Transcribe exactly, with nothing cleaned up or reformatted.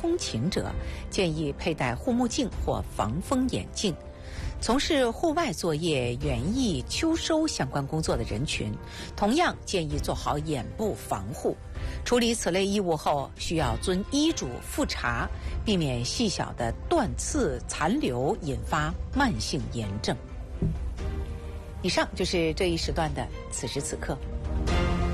通勤者，建议佩戴护目镜或防风眼镜。从事户外作业、园艺、秋收相关工作的人群，同样建议做好眼部防护。处理此类衣物后，需要遵医嘱复查，避免细小的断刺残留引发慢性炎症。以上就是这一时段的此时此刻。